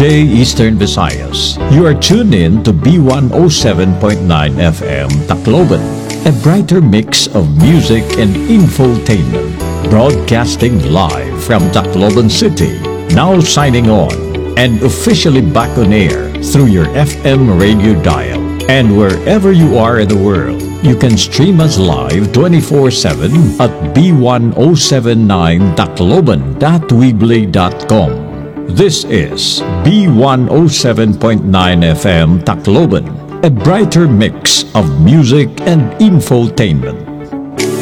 day, Eastern Visayas. You are tuned in to B107.9 FM Tacloban, a brighter mix of music and infotainment. Broadcasting live from Tacloban City. Now signing on and officially back on air through your FM radio dial. And wherever you are in the world, you can stream us live 24/7 at b107.9tacloban.weebly.com. This is B107.9 FM Tacloban, a brighter mix of music and infotainment.